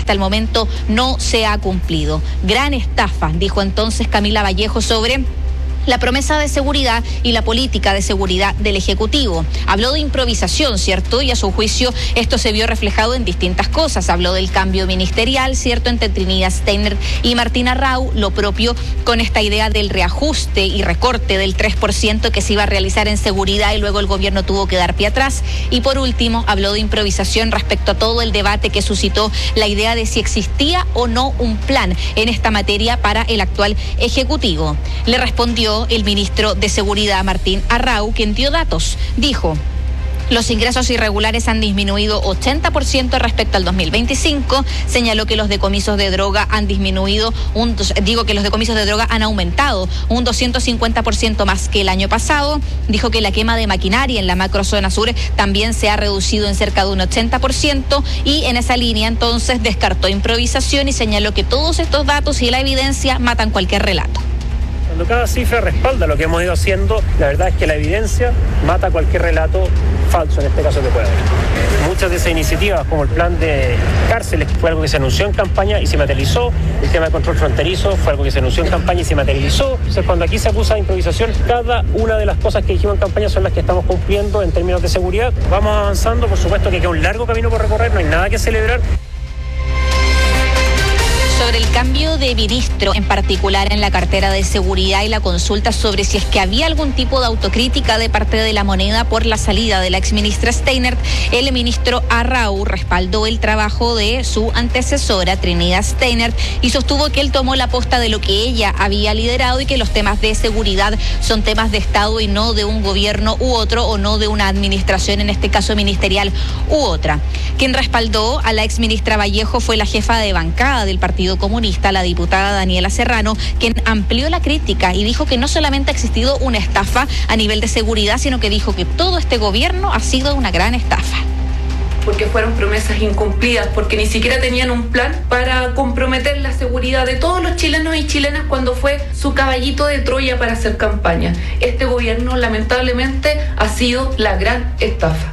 hasta el momento no se ha cumplido. Gran estafa, dijo entonces Camila Vallejo sobre la promesa de seguridad y la política de seguridad del Ejecutivo. Habló de improvisación, ¿cierto? Y a su juicio esto se vio reflejado en distintas cosas. Habló del cambio ministerial, ¿cierto?, entre Trinidad Steiner y Martín Arrau, lo propio con esta idea del reajuste y recorte del 3% que se iba a realizar en seguridad y luego el gobierno tuvo que dar pie atrás. Y por último, habló de improvisación respecto a todo el debate que suscitó la idea de si existía o no un plan en esta materia para el actual Ejecutivo. Le respondió el ministro de Seguridad, Martín Arrau, quien dio datos. Dijo: los ingresos irregulares han disminuido 80% respecto al 2025. Señaló que los decomisos de droga han disminuido, que los decomisos de droga han aumentado un 250% más que el año pasado. Dijo que la quema de maquinaria en la macrozona sur también se ha reducido en cerca de un 80%, y en esa línea entonces descartó improvisación y señaló que todos estos datos y la evidencia matan cualquier relato. Cuando cada cifra respalda lo que hemos ido haciendo, la verdad es que la evidencia mata cualquier relato falso, en este caso que pueda haber. Muchas de esas iniciativas, como el plan de cárceles, fue algo que se anunció en campaña y se materializó. El tema de control fronterizo fue algo que se anunció en campaña y se materializó. Entonces, cuando aquí se acusa de improvisación, cada una de las cosas que dijimos en campaña son las que estamos cumpliendo en términos de seguridad. Vamos avanzando, por supuesto que queda un largo camino por recorrer, no hay nada que celebrar. Sobre el cambio de ministro, en particular en la cartera de seguridad, y la consulta sobre si es que había algún tipo de autocrítica de parte de la Moneda por la salida de la exministra Steiner, el ministro Arrau respaldó el trabajo de su antecesora, Trinidad Steiner, y sostuvo que él tomó la posta de lo que ella había liderado y que los temas de seguridad son temas de Estado y no de un gobierno u otro, o no de una administración, en este caso ministerial, u otra. Quien respaldó a la exministra Vallejo fue la jefa de bancada del Partido Comunista, la diputada Daniela Serrano, quien amplió la crítica y dijo que no solamente ha existido una estafa a nivel de seguridad, sino que dijo que todo este gobierno ha sido una gran estafa. Porque fueron promesas incumplidas, porque ni siquiera tenían un plan para comprometer la seguridad de todos los chilenos y chilenas cuando fue su caballito de Troya para hacer campaña. Este gobierno lamentablemente ha sido la gran estafa.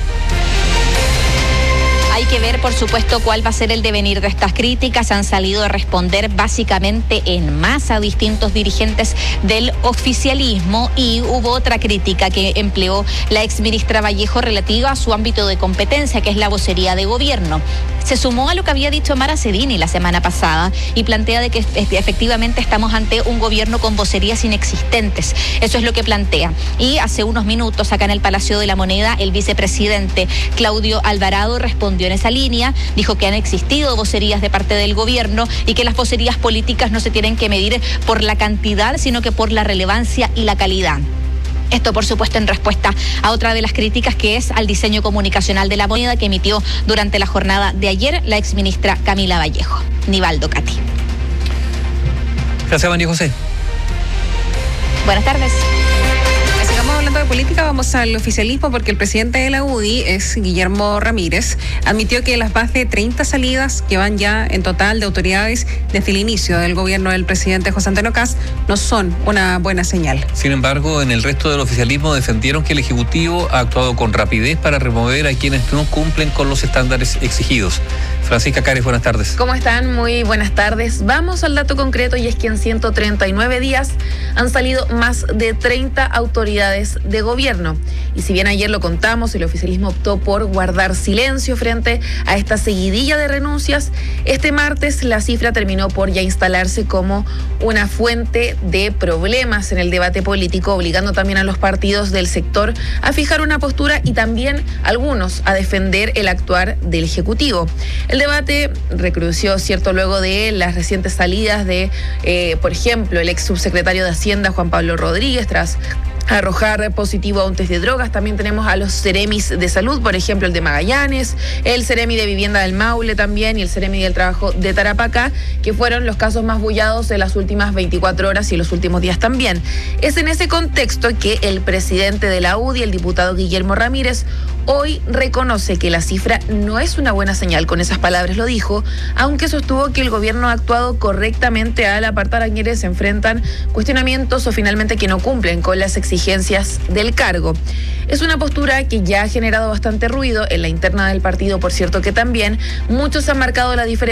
Hay que ver, por supuesto, cuál va a ser el devenir de estas críticas. Han salido a responder básicamente en masa a distintos dirigentes del oficialismo, y hubo otra crítica que empleó la exministra Vallejo relativa a su ámbito de competencia, que es la vocería de gobierno. Se sumó a lo que había dicho Mara Cedini la semana pasada y plantea de que efectivamente estamos ante un gobierno con vocerías inexistentes. Eso es lo que plantea. Y hace unos minutos, acá en el Palacio de la Moneda, el vicepresidente Claudio Alvarado respondió en esa línea. Dijo que han existido vocerías de parte del gobierno y que las vocerías políticas no se tienen que medir por la cantidad, sino que por la relevancia y la calidad. Esto, por supuesto, en respuesta a otra de las críticas, que es al diseño comunicacional de la Moneda, que emitió durante la jornada de ayer la exministra Camila Vallejo. Nivaldo Cati. Gracias, María José. Buenas tardes. Sigamos hablando de política, vamos al oficialismo, porque el presidente de la UDI, es Guillermo Ramírez, admitió que las más de 30 salidas que van ya en total de autoridades desde el inicio del gobierno del presidente José Antonio Kast no son una buena señal. Sin embargo, en el resto del oficialismo defendieron que el Ejecutivo ha actuado con rapidez para remover a quienes no cumplen con los estándares exigidos. Francisca Cares, buenas tardes. ¿Cómo están? Muy buenas tardes. Vamos al dato concreto, y es que en 139 días han salido más de 30 autoridades de gobierno. Y si bien ayer lo contamos, el oficialismo optó por guardar silencio frente a esta seguidilla de renuncias, este martes la cifra terminó por ya instalarse como una fuente de problemas en el debate político, obligando también a los partidos del sector a fijar una postura y también algunos a defender el actuar del Ejecutivo. El debate recrudeció, ¿cierto?, luego de las recientes salidas de, por ejemplo, el ex subsecretario de Hacienda, Juan Pablo Rodríguez, tras arrojar positivo a un test de drogas. También tenemos a los ceremis de salud, por ejemplo el de Magallanes, el ceremi de vivienda del Maule también, y el ceremi del trabajo de Tarapacá, que fueron los casos más bullados en las últimas 24 horas y los últimos días también. Es en ese contexto que el presidente de la UDI, el diputado Guillermo Ramírez, hoy reconoce que la cifra no es una buena señal. Con esas palabras lo dijo, aunque sostuvo que el gobierno ha actuado correctamente al apartar a quienes se enfrentan cuestionamientos o finalmente que no cumplen con las exigencias del cargo. Es una postura que ya ha generado bastante ruido en la interna del partido, por cierto, que también muchos han marcado la diferencia